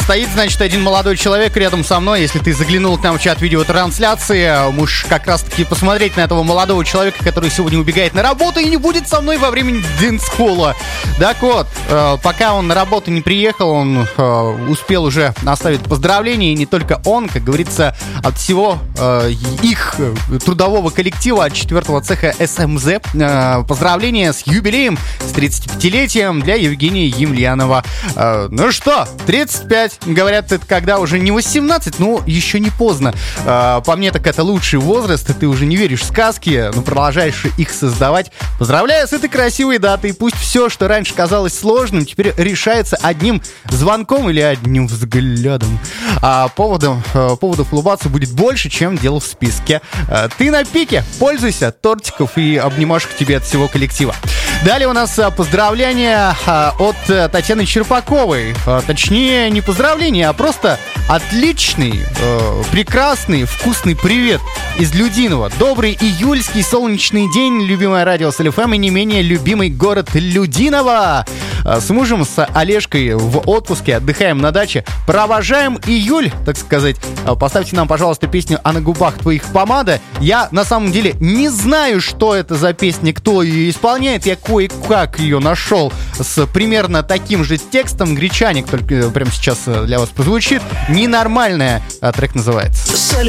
Стоит, значит, один молодой человек рядом со мной. Если ты заглянул к нам в чат видеотрансляции, можешь как раз-таки посмотреть на этого молодого человека, который сегодня убегает на работу и не будет со мной во время дэнс-холла. Так вот, пока он на работу не приехал, он успел уже оставить поздравления. И не только он, как говорится, от всего их трудового коллектива, от 4-го цеха СМЗ. Поздравления с юбилеем, с 35-летием для Евгения Емельянова. Ну что, 35, говорят, это когда уже не 18, но еще не поздно. По мне, так это лучший возраст, и ты уже не веришь в сказки, но продолжаешь их создавать. Поздравляю с этой красивой датой. Пусть все, что раньше казалось сложным, теперь решается одним звонком или одним взглядом. А поводов улыбаться будет больше, чем дел в списке. Ты на пике, пользуйся, тортиков и обнимашек тебе от всего коллектива. Далее у нас поздравления от Татьяны Черпаковой. Точнее, не поздравления, а просто отличный, прекрасный, вкусный привет из Людиного. Добрый июльский солнечный день, любимое радио СЛФМ и не менее любимый город Людиново. С мужем, с Олежкой в отпуске, отдыхаем на даче, провожаем июль, так сказать. Поставьте нам, пожалуйста, песню «А на губах твоих помада». Я, на самом деле, не знаю, что это за песня, кто ее исполняет. Я кое-как ее нашел с примерно таким же текстом. «Гречаник», только прямо сейчас для вас прозвучит. «Ненормальная» трек называется.